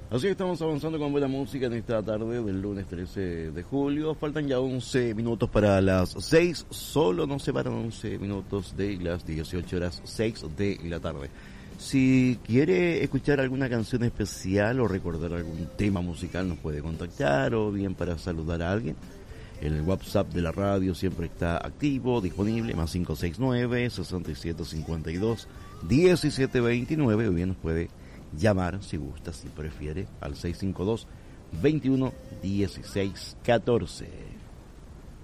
Así que estamos avanzando con buena música en esta tarde del lunes 13 de julio. Faltan ya 11 minutos para las 6. Solo nos separan 11 minutos de las 18 horas 6 de la tarde. Si quiere escuchar alguna canción especial o recordar algún tema musical, nos puede contactar, o bien para saludar a alguien. El WhatsApp de la radio siempre está activo, disponible, más 569-6752-1729, o bien nos puede llamar, si gusta, si prefiere, al 652-21-16-14.